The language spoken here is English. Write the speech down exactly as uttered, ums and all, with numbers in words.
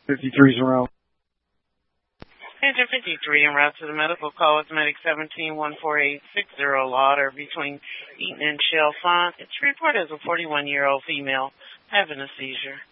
fifty-three's en route. Engine fifty-three en route to the medical call with Medic seventeen one four eight six zero Lauder between Eaton and Shell Font. It's reported as a forty-one-year-old female having a seizure.